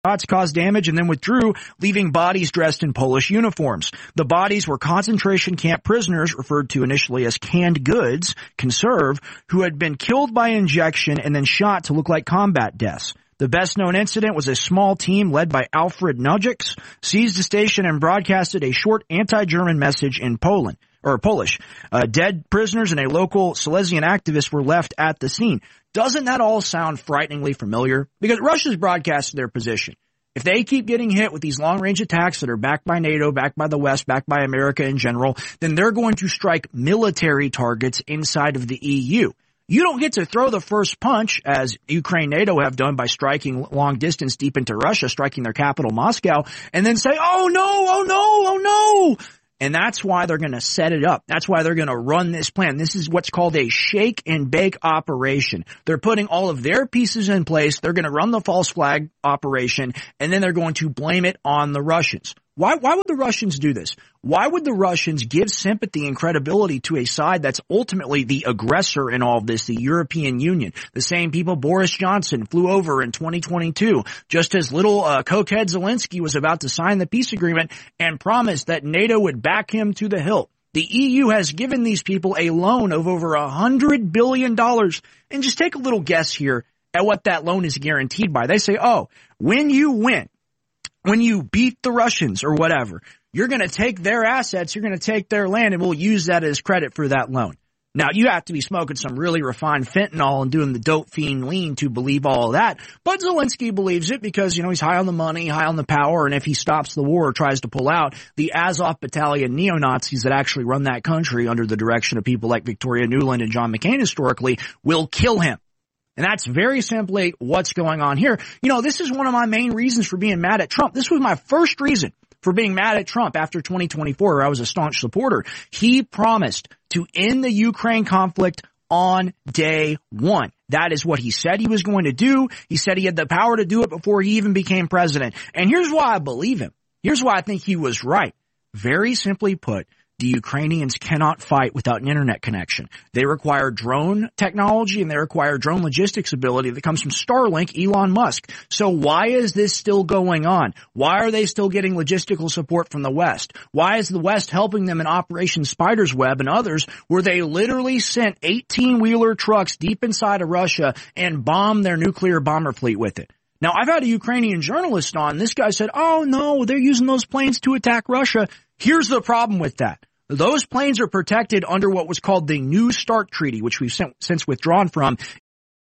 shots, caused damage, and then withdrew, leaving bodies dressed in Polish uniforms. The bodies were concentration camp prisoners, referred to initially as canned goods, conserve, who had been killed by injection and then shot to look like combat deaths. The best-known incident was a small team led by Alfred Nujiks seized a station and broadcasted a short anti-German message in Polish. Dead prisoners and a local Silesian activist were left at the scene. Doesn't that all sound frighteningly familiar? Because Russia's broadcasted their position. If they keep getting hit with these long-range attacks that are backed by NATO, backed by the West, backed by America in general, then they're going to strike military targets inside of the EU. You don't get to throw the first punch, as Ukraine, NATO have done by striking long distance deep into Russia, striking their capital, Moscow, and then say, oh no, oh no, oh no. And that's why they're going to set it up. That's why they're going to run this plan. This is what's called a shake and bake operation. They're putting all of their pieces in place. They're going to run the false flag operation, and then they're going to blame it on the Russians. Why would the Russians do this? Why would the Russians give sympathy and credibility to a side that's ultimately the aggressor in all of this, the European Union? The same people Boris Johnson flew over in 2022, just as little cokehead Zelensky was about to sign the peace agreement and promised that NATO would back him to the hilt. The EU has given these people a loan of over $100 billion. And just take a little guess here at what that loan is guaranteed by. They say, oh, when you win, when you beat the Russians or whatever, you're going to take their assets, you're going to take their land, and we'll use that as credit for that loan. Now, you have to be smoking some really refined fentanyl and doing the dope fiend lean to believe all of that. But Zelensky believes it because, he's high on the money, high on the power, and if he stops the war or tries to pull out, the Azov Battalion neo-Nazis that actually run that country under the direction of people like Victoria Nuland and John McCain historically will kill him. And that's very simply what's going on here. This is one of my main reasons for being mad at Trump. This was my first reason for being mad at Trump after 2024, where I was a staunch supporter. He promised to end the Ukraine conflict on day one. That is what he said he was going to do. He said he had the power to do it before he even became president. And here's why I believe him. Here's why I think he was right. Very simply put, the Ukrainians cannot fight without an internet connection. They require drone technology and they require drone logistics ability that comes from Starlink, Elon Musk. So why is this still going on? Why are they still getting logistical support from the West? Why is the West helping them in Operation Spider's Web and others, where they literally sent 18-wheeler trucks deep inside of Russia and bombed their nuclear bomber fleet with it? Now, I've had a Ukrainian journalist on. This guy said, oh, no, they're using those planes to attack Russia. Here's the problem with that. Those planes are protected under what was called the New START Treaty, which we've since withdrawn from